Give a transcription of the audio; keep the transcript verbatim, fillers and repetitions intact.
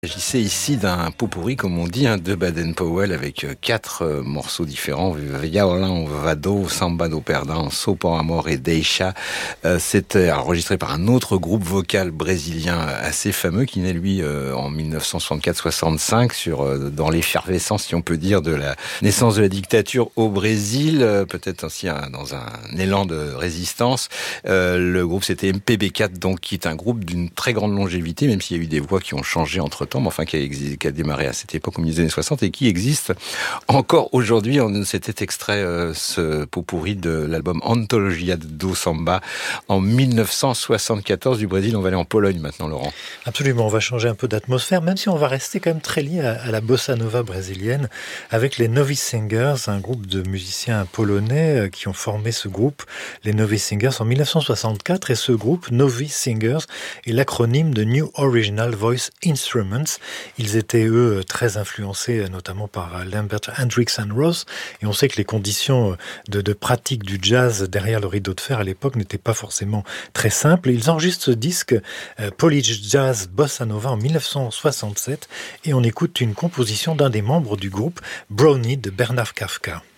Il s'agissait ici d'un pot-pourri, comme on dit, hein, de Baden-Powell avec euh, quatre euh, morceaux différents. Violão, Vado, Samba do Perdão, So por Amor et Deixa. Euh, C'était enregistré par un autre groupe vocal brésilien assez fameux qui naît, lui, euh, en dix-neuf cent soixante-quatre soixante-cinq, sur, euh, dans l'effervescence, si on peut dire, de la naissance de la dictature au Brésil, euh, peut-être aussi hein, dans un élan de résistance. Euh, le groupe, c'était M P B quatre, donc, qui est un groupe d'une très grande longévité, même s'il y a eu des voix qui ont changé entre-temps, mais enfin qui a, exi- qui a démarré à cette époque, au milieu des années soixante, et qui existe encore aujourd'hui. C'était extrait euh, ce pot-pourri de l'album Antologia do Samba en dix-neuf cent soixante-quatorze du Brésil. On va aller en Pologne maintenant, Laurent. Absolument, on va changer un peu d'atmosphère, même si on va rester quand même très lié à, à la bossa nova brésilienne, avec les Novice Singers, un groupe de musiciens polonais euh, qui ont formé ce groupe, les Novice Singers, en dix-neuf cent soixante-quatre, et ce groupe, Novice Singers, est l'acronyme de New Original Voice Instruments. Ils étaient, eux, très influencés, notamment par Lambert Hendricks and Ross, et on sait que les conditions de, de pratique du jazz derrière le rideau de fer à l'époque n'étaient pas forcément très simples. Ils enregistrent ce disque euh, Polish Jazz Bossa Nova en dix-neuf cent soixante-sept, et on écoute une composition d'un des membres du groupe, Brownie de Bernard Kafka.